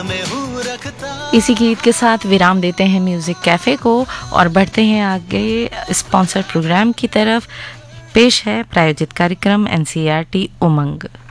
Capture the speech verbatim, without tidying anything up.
इसी गीत के साथ विराम देते हैं म्यूजिक कैफे को और बढ़ते हैं आगे स्पॉन्सर्ड प्रोग्राम की तरफ। पेश है प्रायोजित कार्यक्रम एनसीईआरटी उमंग।